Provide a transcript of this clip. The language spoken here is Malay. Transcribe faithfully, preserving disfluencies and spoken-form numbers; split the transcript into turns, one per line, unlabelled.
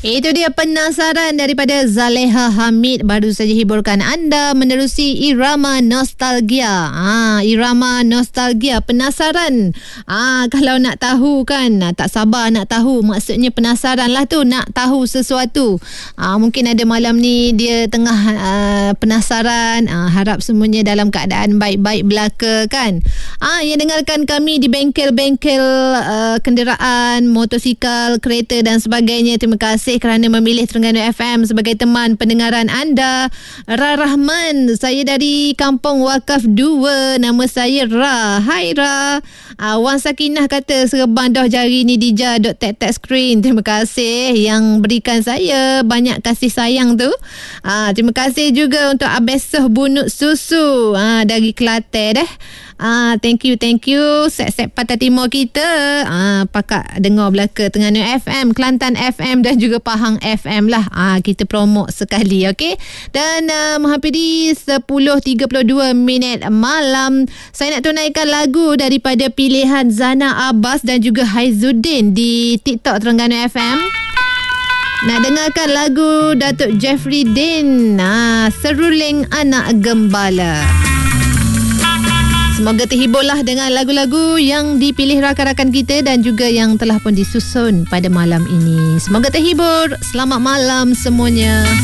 Itu dia Penasaran daripada Zaleha Hamid, baru saja hiburkan anda menerusi irama nostalgia. Ah, irama nostalgia, penasaran. Ah, kalau nak tahu kan, tak sabar nak tahu. Maksudnya penasaran lah tu, nak tahu sesuatu. Ah, mungkin ada malam ni dia tengah uh, penasaran. Ah, harap semuanya dalam keadaan baik-baik belaka kan. Ah, yang dengarkan kami di bengkel-bengkel uh, kenderaan, motosikal, kereta dan sebagainya. Terima kasih kerana memilih Terengganu F M sebagai teman pendengaran anda. Ra Rahman, saya dari Kampung Wakaf dua. Nama saya Ra. Hai Ra. Uh, Wan Sakinah kata serban dah jari ni Dija dot tap-tap screen. Terima kasih yang berikan saya banyak kasih sayang tu. Uh, terima kasih juga untuk Abesoh Bunut Susu uh, dari Kelantan deh. Ah, thank you, thank you. Set-set Pantai Timur kita. Ah, pakak dengar belaka Terengganu F M, Kelantan F M dan juga Pahang F M lah. Ah, kita promote sekali, okey. Dan uh, menghampiri sepuluh tiga puluh dua minit malam, saya nak tunaikan lagu daripada pilihan Zana Abbas dan juga Haizuddin di TikTok Terengganu F M. Nak dengarkan lagu Datuk Jeffrey Din, ah, Seruling Anak Gembala. Semoga terhiburlah dengan lagu-lagu yang dipilih rakan-rakan kita dan juga yang telah pun disusun pada malam ini. Semoga terhibur. Selamat malam semuanya.